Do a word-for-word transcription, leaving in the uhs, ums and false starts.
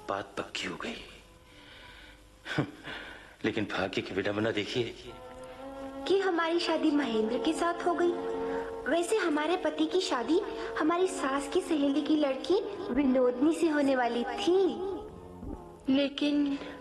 बात पक्की हो गई। लेकिन भाग्य की विडंबना देखिए कि हमारी शादी महेंद्र के साथ हो गई। वैसे हमारे पति की शादी हमारी सास की सहेली की लड़की विनोदनी से होने वाली थी, लेकिन